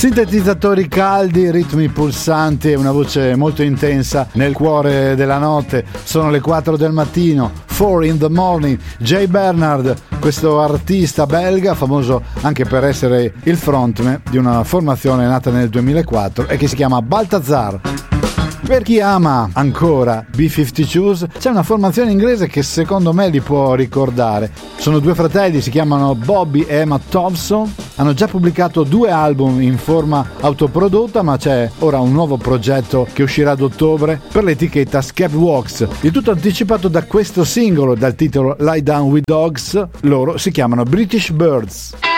Sintetizzatori caldi, ritmi pulsanti e una voce molto intensa nel cuore della notte. Sono le 4 del mattino, 4 in the morning. Jay Bernard, questo artista belga, famoso anche per essere il frontman di una formazione nata nel 2004 e che si chiama Balthazar. Per chi ama ancora B-52s, c'è una formazione inglese che secondo me li può ricordare. Sono due fratelli, si chiamano Bobby e Emma Thompson. Hanno già pubblicato 2 album in forma autoprodotta, ma c'è ora un nuovo progetto che uscirà ad ottobre per l'etichetta Scapworks. Il tutto anticipato da questo singolo dal titolo Lie Down with Dogs. Loro si chiamano British Birds.